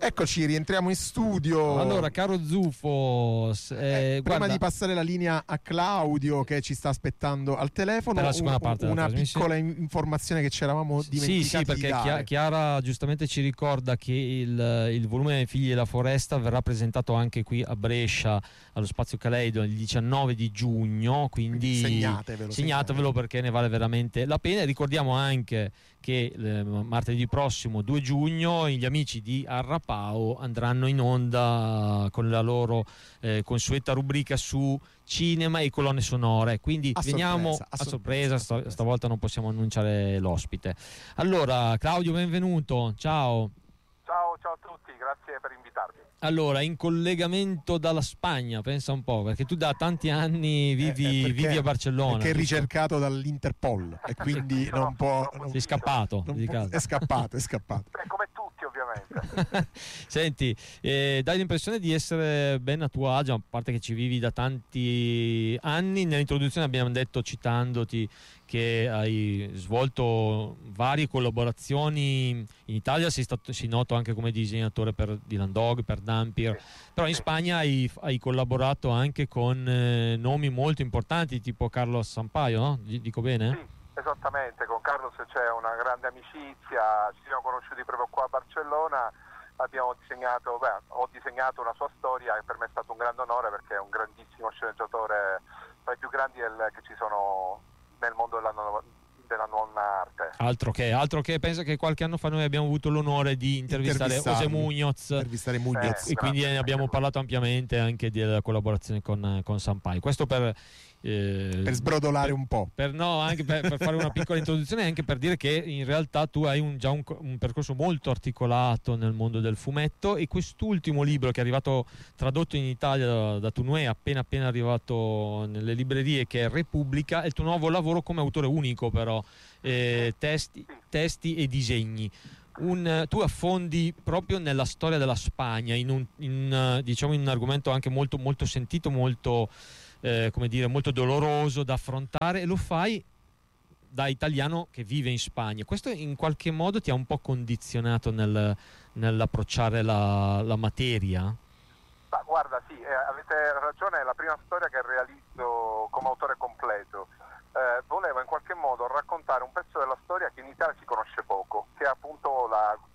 Eccoci, rientriamo in studio. Allora, caro Zufo, prima guarda, di passare la linea a Claudio che ci sta aspettando al telefono, per la seconda parte della una trasmissione. piccola informazione che ci eravamo dimenticati Sì, perché di dare. Chiara giustamente ci ricorda che il volume Figli della Foresta verrà presentato anche qui a Brescia allo Spazio Caleido il 19 di giugno, quindi segnatevelo perché ne vale veramente la pena. Ricordiamo anche che martedì prossimo 2 giugno gli amici di Arrapao andranno in onda con la loro consueta rubrica su cinema e colonne sonore, quindi veniamo a sorpresa. Stavolta non possiamo annunciare l'ospite. Allora, Claudio, benvenuto, ciao a tutti, grazie per invitarmi. Allora, in collegamento dalla Spagna, pensa un po', perché tu da tanti anni vivi a Barcellona. Perché è ricercato dall'Interpol e quindi non può. Sei scappato. È scappato. Come tutti, ovviamente. Senti, dai l'impressione di essere ben a tuo agio, a parte che ci vivi da tanti anni. Nell'introduzione abbiamo detto, citandoti, che hai svolto varie collaborazioni in Italia, sei noto anche come disegnatore per Dylan Dog, per Dampier, però in Spagna hai collaborato anche con nomi molto importanti tipo Carlos Sampaio, no? Dico bene? Sì, esattamente, con Carlos c'è una grande amicizia, ci siamo conosciuti proprio qua a Barcellona, ho disegnato una sua storia e per me è stato un grande onore perché è un grandissimo sceneggiatore, tra i più grandi che ci sono nel mondo della nuova arte. Altro che pensa che qualche anno fa noi abbiamo avuto l'onore di intervistare José Muñoz, e quindi ne abbiamo parlato ampiamente anche della collaborazione con Sampaio. Questo per sbrodolare un po', anche per fare una piccola introduzione, anche per dire che in realtà tu hai già un percorso molto articolato nel mondo del fumetto, e quest'ultimo libro che è arrivato tradotto in Italia da Tunue, appena arrivato nelle librerie, che è Repubblica, è il tuo nuovo lavoro come autore unico, però testi e disegni. Tu affondi proprio nella storia della Spagna, in un argomento anche molto, molto sentito, molto molto doloroso da affrontare, e lo fai da italiano che vive in Spagna. Questo in qualche modo ti ha un po' condizionato nell'approcciare la materia? Ma guarda, sì, avete ragione, è la prima storia che realizzo come autore completo. Volevo in qualche modo raccontare un pezzo della storia che in Italia si conosce poco, che è appunto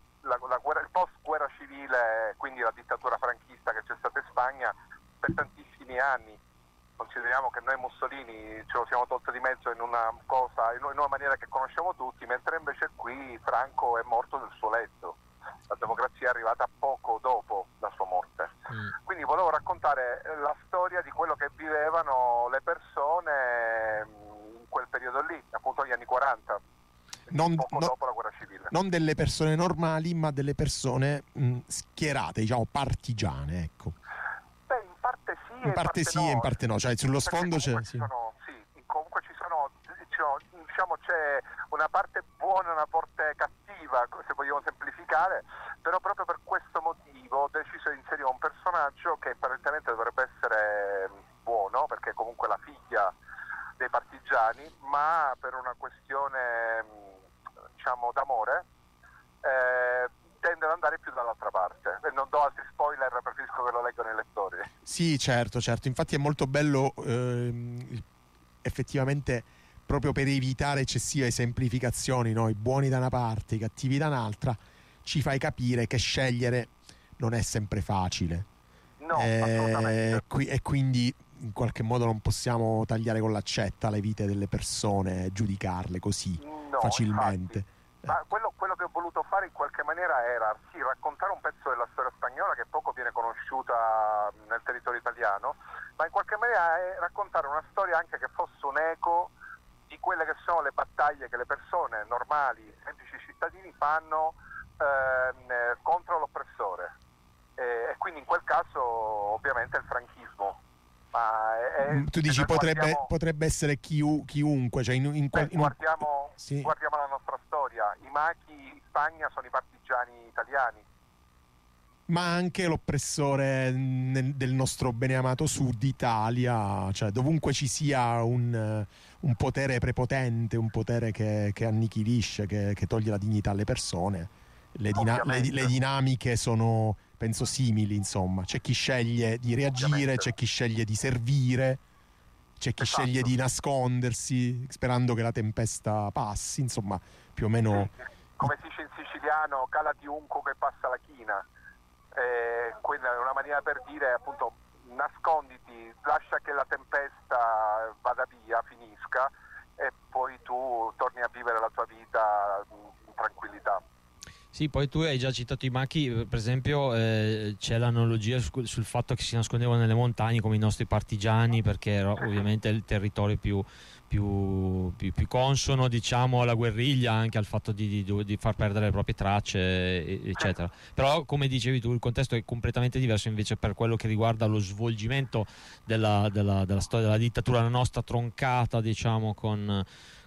il post guerra civile, quindi la dittatura franchista che c'è stata in Spagna per tantissimi anni. Consideriamo che noi Mussolini ce lo siamo tolto di mezzo in una maniera che conosciamo tutti, mentre invece qui Franco è morto del suo letto. La democrazia è arrivata poco dopo la sua morte. Quindi volevo raccontare la storia di quello che vivevano le persone in quel periodo lì, appunto gli anni 40, poco dopo la guerra civile. Non delle persone normali, ma delle persone schierate, diciamo partigiane, ecco. In parte sì e in parte no, cioè sullo sfondo c'è. Comunque ci sono, diciamo, c'è una parte buona e una parte cattiva, se vogliamo semplificare, però proprio per questo motivo ho deciso di inserire un personaggio che apparentemente dovrebbe essere buono, perché è comunque la figlia dei partigiani, ma per una questione, diciamo, d'amore, tende ad andare più dall'altra parte. E non do altri spoiler, preferisco che lo leggano i lettori. Sì, certo, infatti è molto bello effettivamente, proprio per evitare eccessive semplificazioni, no? I buoni da una parte, i cattivi da un'altra, ci fai capire che scegliere non è sempre facile. No, assolutamente. E quindi in qualche modo non possiamo tagliare con l'accetta le vite delle persone, giudicarle così facilmente. Infatti. Ma quello che ho voluto fare in qualche maniera era raccontare un pezzo della storia spagnola che poco viene conosciuta nel territorio italiano, ma in qualche maniera è raccontare una storia anche che fosse un eco di quelle che sono le battaglie che le persone normali, semplici cittadini fanno contro l'oppressore, e quindi in quel caso ovviamente il franchismo. Tu dici potrebbe essere chiunque, cioè guardiamo la nostra storia, i machi in Spagna sono i partigiani italiani, ma anche l'oppressore del nostro beneamato Sud Italia, cioè dovunque ci sia un potere prepotente, un potere che annichilisce, che toglie la dignità alle persone, le dinamiche sono, penso, simili, insomma. C'è chi sceglie di reagire, Ovviamente. c'è chi sceglie di servire, c'è chi Esatto. sceglie di nascondersi sperando che la tempesta passi, insomma, più o meno. Sì, come si dice in siciliano, calati unco che passa la china. Quella è una maniera per dire, appunto, nasconditi, lascia che la tempesta vada via, finisca, e poi tu torni a vivere la tua vita in tranquillità. Sì, poi tu hai già citato i machi, per esempio c'è l'analogia sul fatto che si nascondevano nelle montagne come i nostri partigiani, perché era ovviamente il territorio più consono, diciamo, alla guerriglia, anche al fatto di far perdere le proprie tracce, eccetera. Però, come dicevi tu, il contesto è completamente diverso invece per quello che riguarda lo svolgimento della storia della dittatura, la nostra troncata, diciamo, con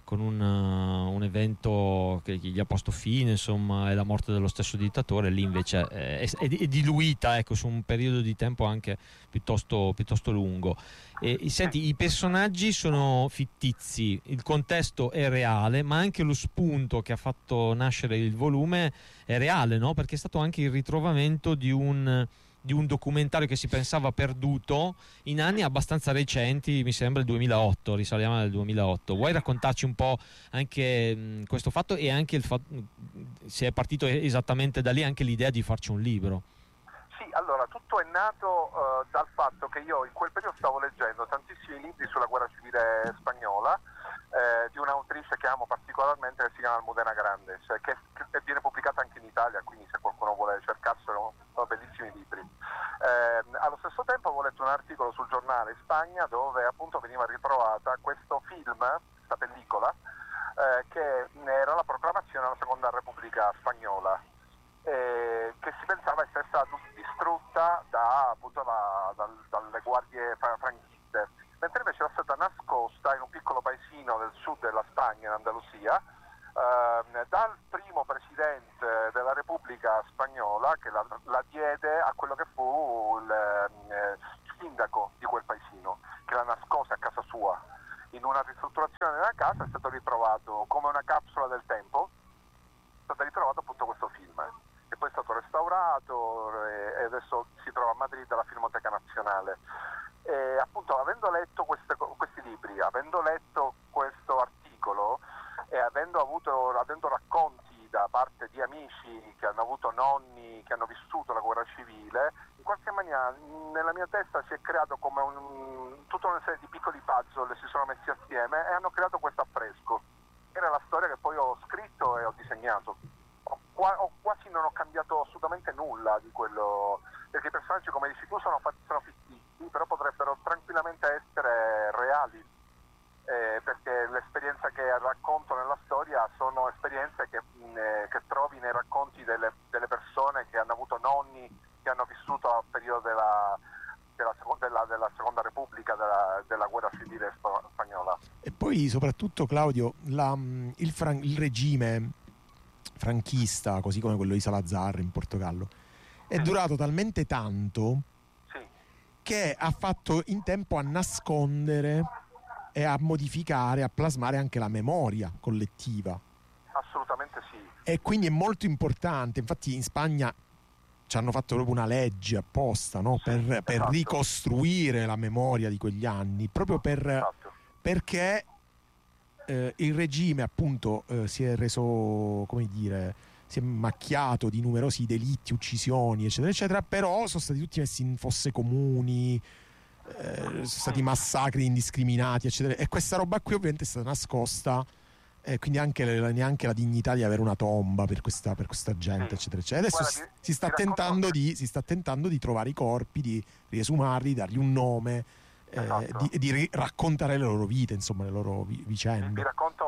un evento che gli ha posto fine, insomma, è la morte dello stesso dittatore. Lì invece è diluita, ecco, su un periodo di tempo anche piuttosto lungo. Senti, i personaggi sono fittizi, il contesto è reale, ma anche lo spunto che ha fatto nascere il volume è reale, no? Perché è stato anche il ritrovamento di un documentario che si pensava perduto in anni abbastanza recenti, mi sembra il 2008, risaliamo al 2008. Vuoi raccontarci un po' anche questo fatto e anche il fatto, se è partito esattamente da lì anche l'idea di farci un libro? Sì, allora, tutto è nato dal fatto che io in quel periodo stavo leggendo tantissimi libri sulla guerra civile spagnola, di un'autrice che amo particolarmente, che si chiama Almudena Grandes, che viene pubblicata anche in Italia, quindi se qualcuno vuole cercarselo, sono bellissimi libri. Allo stesso tempo avevo letto un articolo sul giornale in Spagna dove appunto veniva ritrovata questo film, questa pellicola, che era la proclamazione della Seconda Repubblica Spagnola, che si pensava essere stata distrutta dalle guardie franchiste, mentre invece era stata nascosta in un piccolo paesino del sud della Spagna, in Andalusia, dal primo presidente della Repubblica Spagnola, che la diede a quello che fu il sindaco di quel paesino, che la nascose a casa sua. In una ristrutturazione della casa è stato ritrovato, come una capsula del tempo, è stato ritrovato appunto questo film, che poi è stato restaurato e adesso si trova a Madrid alla Filmoteca Nazionale. E appunto, avendo letto questi libri, avendo letto questo articolo e avendo racconti da parte di amici che hanno avuto nonni che hanno vissuto la guerra civile, in qualche maniera nella mia testa si è creato come tutta una serie di piccoli puzzle si sono messi assieme e hanno creato questo affresco. Era la storia che poi ho scritto e ho disegnato. Quasi non ho cambiato assolutamente nulla di quello, perché i personaggi, come dici tu, sono fittizi, però potrebbero tranquillamente essere reali, perché l'esperienza che racconto nella storia sono esperienze che trovi nei racconti delle persone che hanno avuto nonni che hanno vissuto al periodo della Seconda Repubblica, della guerra civile spagnola. E poi soprattutto, Claudio, il regime franchista, così come quello di Salazar in Portogallo, è durato talmente tanto che ha fatto in tempo a nascondere e a modificare, a plasmare anche la memoria collettiva. Assolutamente sì. E quindi è molto importante. Infatti in Spagna ci hanno fatto proprio una legge apposta, no? per esatto. ricostruire la memoria di quegli anni, proprio perché il regime appunto si è reso, come dire, si è macchiato di numerosi delitti, uccisioni, eccetera, eccetera, però sono stati tutti messi in fosse comuni, sono stati massacri indiscriminati, eccetera, e questa roba qui ovviamente è stata nascosta, quindi anche neanche la dignità di avere una tomba per questa gente, eccetera, eccetera. Adesso si sta tentando di trovare i corpi, di riesumarli, dargli un nome, esatto. di raccontare le loro vite, insomma, le loro vicende. Vi racconto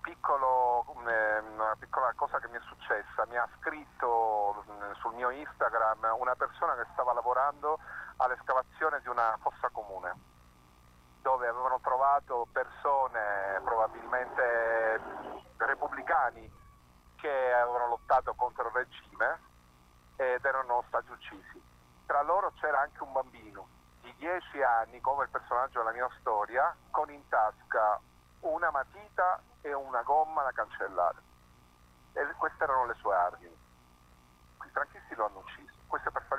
una piccola cosa che mi è successa. Mi ha scritto sul mio Instagram una persona che stava lavorando all'escavazione di una fossa comune, dove avevano trovato persone, probabilmente repubblicani, che avevano lottato contro il regime ed erano stati uccisi. Tra loro c'era anche un bambino di 10 anni, come il personaggio della mia storia, con in tasca una matita e una gomma da cancellare. E queste erano le sue armi.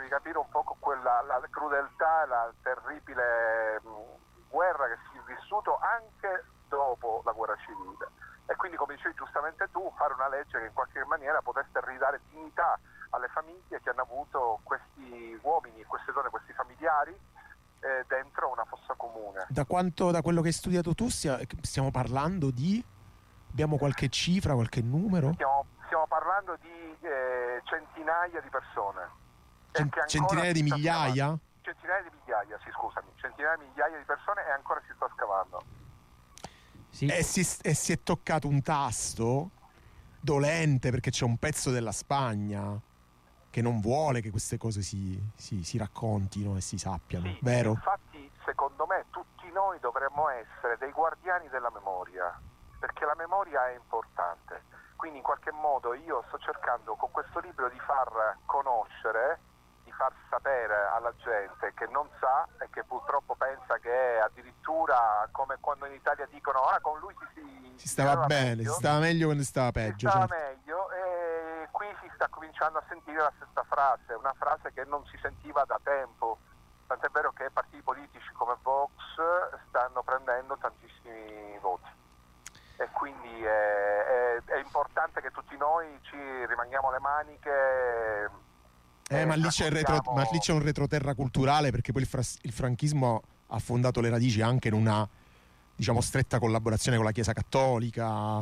devi capire un po' la crudeltà e la terribile guerra che si è vissuto anche dopo la guerra civile. E quindi, come dicevi giustamente tu, fare una legge che in qualche maniera potesse ridare dignità alle famiglie che hanno avuto questi uomini, queste donne, questi familiari dentro una fossa comune. Da quello che hai studiato tu stiamo parlando di... Abbiamo qualche cifra, qualche numero? Stiamo parlando di centinaia di persone. Centinaia di migliaia? Centinaia di migliaia, sì, scusami. Centinaia di migliaia di persone e ancora si sta scavando. Sì. E si è toccato un tasto dolente, perché c'è un pezzo della Spagna che non vuole che queste cose si raccontino e si sappiano, sì, vero? Infatti, secondo me, tutti noi dovremmo essere dei guardiani della memoria, perché la memoria è importante. Quindi in qualche modo io sto cercando con questo libro di far conoscere, di far sapere alla gente che non sa e che purtroppo pensa che è addirittura come quando in Italia dicono con lui si stava bene, meglio. Si stava meglio quando stava peggio. Si stava certo. meglio, e qui si sta cominciando a sentire la stessa frase, una frase che non si sentiva da tempo, tant'è vero che partiti politici come Vox stanno prendendo tantissimi voti. E quindi è importante che tutti noi ci rimanghiamo le maniche. Ma lì c'è un retroterra culturale, perché poi il franchismo ha fondato le radici anche in una, diciamo, stretta collaborazione con la Chiesa Cattolica,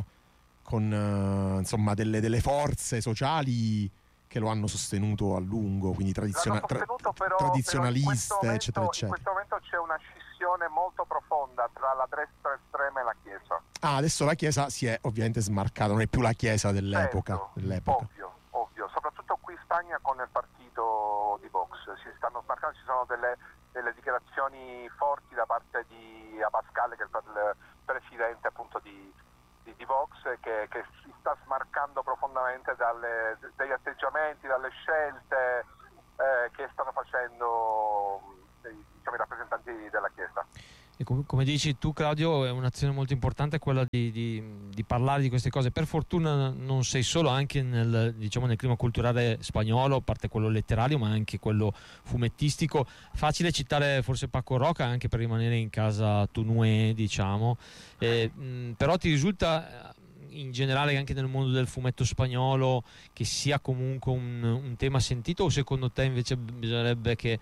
con insomma delle forze sociali che lo hanno sostenuto a lungo, quindi tradizionaliste, eccetera, eccetera. In questo momento c'è una scissione molto profonda tra la destra estrema e la Chiesa. Adesso la Chiesa si è ovviamente smarcata, non è più la Chiesa dell'epoca. Ovvio, soprattutto qui in Spagna con il partito di Vox si stanno smarcando, ci sono delle dichiarazioni forti da parte di Abascal, che è il presidente appunto di Vox, che si sta smarcando profondamente dagli atteggiamenti, dalle scelte che stanno facendo i rappresentanti della Chiesa. E come dici tu, Claudio, è un'azione molto importante quella di parlare di queste cose. Per fortuna non sei solo, anche nel clima culturale spagnolo, a parte quello letterario ma anche quello fumettistico. Facile citare forse Paco Roca, anche per rimanere in casa Tunue, diciamo. Però ti risulta in generale anche nel mondo del fumetto spagnolo che sia comunque un tema sentito, o secondo te invece bisognerebbe che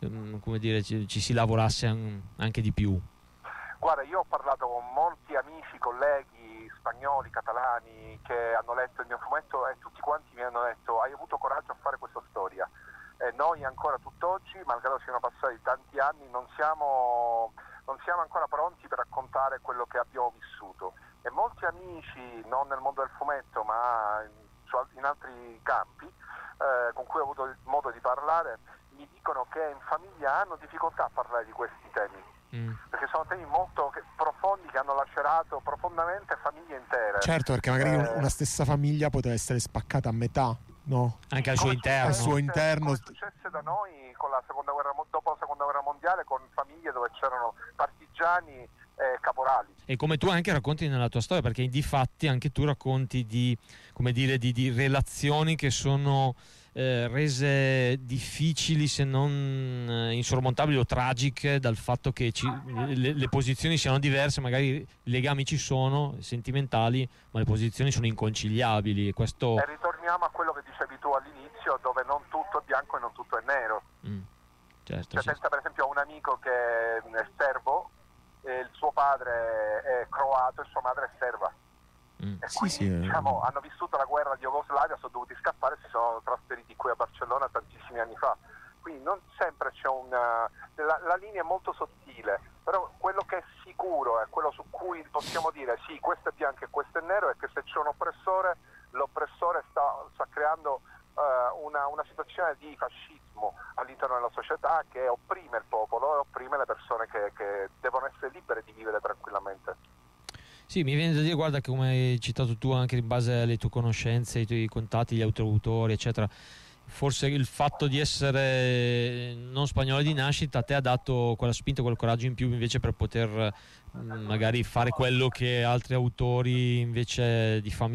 ci si lavorasse anche di più? Guarda, io ho parlato con molti amici, colleghi spagnoli, catalani che hanno letto il mio fumetto, e tutti quanti mi hanno detto: hai avuto coraggio a fare questa storia. Noi ancora tutt'oggi, malgrado siano passati tanti anni, non siamo ancora pronti per raccontare quello che abbiamo vissuto. E molti amici, non nel mondo del fumetto ma in altri campi, con cui ho avuto il modo di parlare, mi dicono che in famiglia hanno difficoltà a parlare di questi temi, perché sono temi molto profondi, che hanno lacerato profondamente famiglie intere. Certo, perché magari una stessa famiglia poteva essere spaccata a metà, no? Anche al suo interno. Come successe da noi con dopo la seconda guerra mondiale, con famiglie dove c'erano partigiani e caporali. E come tu anche racconti nella tua storia, perché di fatti anche tu racconti di relazioni che sono rese difficili, se non insormontabili o tragiche, dal fatto che le posizioni siano diverse. Magari i legami ci sono, sentimentali, ma le posizioni sono inconciliabili, e questo... E ritorniamo a quello che dicevi tu all'inizio, dove non tutto è bianco e non tutto è nero. Certo, pensa per esempio a un amico che è serbo, e il suo padre è croato e sua madre è serba. E quindi hanno vissuto la guerra di Jugoslavia, sono dovuti scappare e si sono trasferiti qui a Barcellona tantissimi anni fa. Quindi non sempre c'è la linea è molto sottile, però quello che è sicuro è quello su cui possiamo dire sì, questo è bianco e questo è nero, è che se c'è un oppressore, l'oppressore sta creando una situazione di fascismo all'interno della società, che opprime il popolo e opprime le persone che devono essere libere di vivere tranquillamente. Sì, mi viene da dire, guarda, che come hai citato tu, anche in base alle tue conoscenze, ai tuoi contatti, gli autori, eccetera, forse il fatto di essere non spagnolo di nascita a te ha dato quella spinta, quel coraggio in più invece per poter magari fare quello che altri autori invece di famiglia